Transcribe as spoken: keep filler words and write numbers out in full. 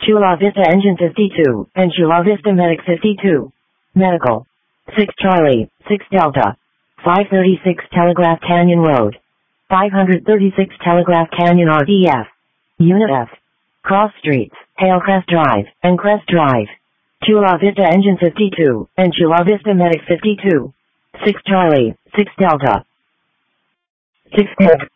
Chula Vista Engine fifty-two, and Chula Vista Medic fifty-two. Medical. six Charlie, six Delta. five thirty-six Telegraph Canyon Road. five thirty-six Telegraph Canyon R D F. Unit F. Cross Streets, Halecrest Drive, and Crest Drive. Chula Vista Engine fifty-two, and Chula Vista Medic fifty-two. six Charlie, six Delta. six